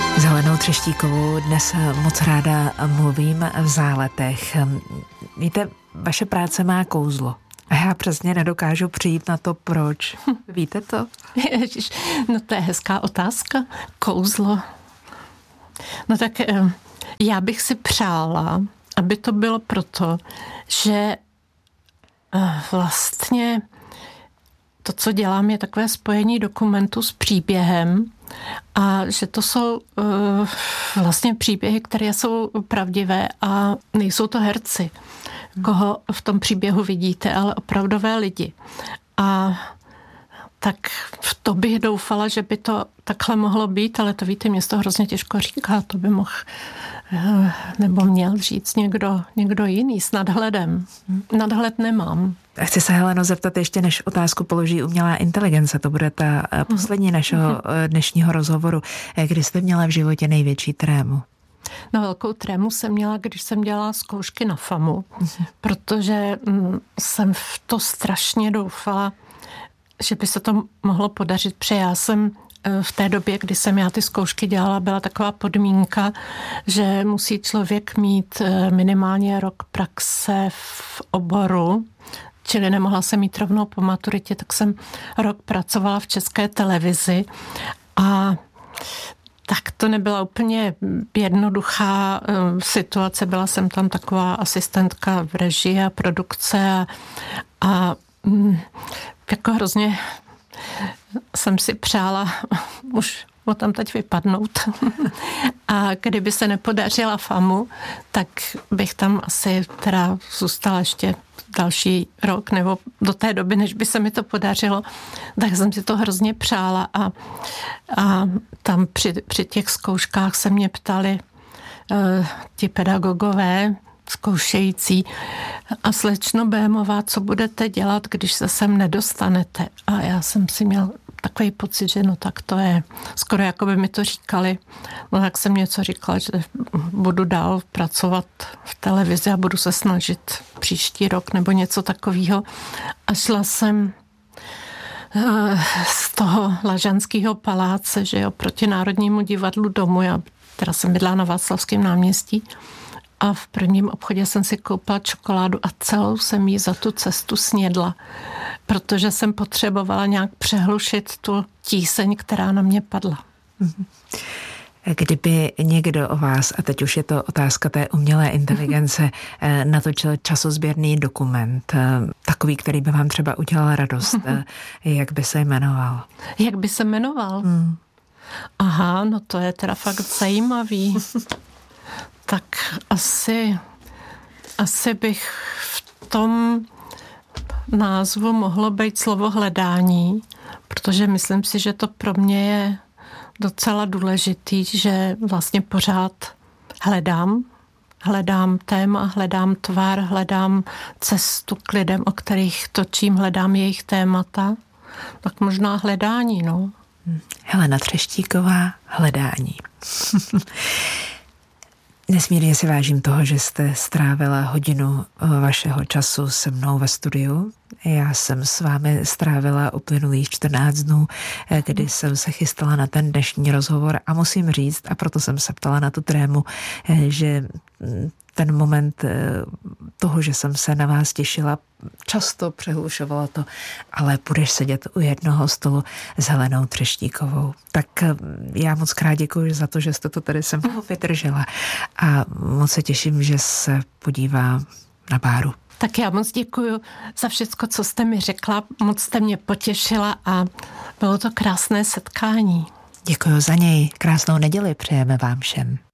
S Helenou Třeštíkovou dnes moc ráda mluvím v záletech. Víte, vaše práce má kouzlo. A já přesně nedokážu přijít na to, proč. Víte to? Ježiš, no to je hezká otázka. Kouzlo. No tak já bych si přála, aby to bylo proto, že vlastně to, co dělám, je takové spojení dokumentu s příběhem a že to jsou vlastně příběhy, které jsou pravdivé a nejsou to herci, koho v tom příběhu vidíte, ale opravdové lidi. A tak v to bych doufala, že by to takhle mohlo být, ale to víte, mě to hrozně těžko říká, to by mohl nebo měl říct někdo jiný s nadhledem. Nadhled nemám. Chci se, Heleno, zeptat ještě, než otázku položí umělá inteligence. To bude ta poslední našeho dnešního rozhovoru. Kdy jste měla v životě největší trému? No, velkou trému jsem měla, když jsem dělala zkoušky na FAMu, protože jsem v to strašně doufala, že by se to mohlo podařit, protože já jsem v té době, kdy jsem já ty zkoušky dělala, byla taková podmínka, že musí člověk mít minimálně rok praxe v oboru, čili nemohla jsem mít rovnou po maturitě, tak jsem rok pracovala v České televizi a tak to nebyla úplně jednoduchá situace. Byla jsem tam taková asistentka v režii a produkce a jako hrozně jsem si přála už o tam teď vypadnout. A kdyby se nepodařila FAMu, tak bych tam asi teda zůstala ještě další rok nebo do té doby, než by se mi to podařilo. Tak jsem si to hrozně přála a tam při těch zkouškách se mě ptali ti pedagogové, zkoušející a slečno Bémová, co budete dělat, když se sem nedostanete? A já jsem si měl takový pocit, že no tak to je, skoro jako by mi to říkali. No tak jsem něco říkala, že budu dál pracovat v televizi a budu se snažit příští rok nebo něco takového. A šla jsem z toho Lažanského paláce, že jo, proti Národnímu divadlu domů. Já teda jsem bydlela na Václavském náměstí. A v prvním obchodě jsem si koupila čokoládu a celou jsem jí za tu cestu snědla, protože jsem potřebovala nějak přehlušit tu tíseň, která na mě padla. Kdyby někdo o vás, a teď už je to otázka té umělé inteligence, natočil časozběrný dokument, takový, který by vám třeba udělal radost, jak by se jmenoval? Jak by se jmenoval? Aha, no to je teda fakt zajímavý. Tak asi bych v tom názvu mohlo být slovo hledání, protože myslím si, že to pro mě je docela důležitý, že vlastně pořád hledám téma, hledám tvar, hledám cestu k lidem, o kterých točím, hledám jejich témata. Tak možná hledání, no. Helena Třeštíková, hledání. Nesmírně si vážím toho, že jste strávila hodinu vašeho času se mnou ve studiu. Já jsem s vámi strávila uplynulých 14 dnů, kdy jsem se chystala na ten dnešní rozhovor a musím říct, a proto jsem se ptala na tu trému, že ten moment toho, že jsem se na vás těšila, často přehlušovalo to, ale budeš sedět u jednoho stolu s Helenou Třeštíkovou. Tak já moc krát děkuji za to, že jste to tady se mnou vydržela a moc se těším, že se podívám na Báru. Tak já moc děkuji za všecko, co jste mi řekla, moc jste mě potěšila a bylo to krásné setkání. Děkuji za něj. Krásnou neděli přejeme vám všem.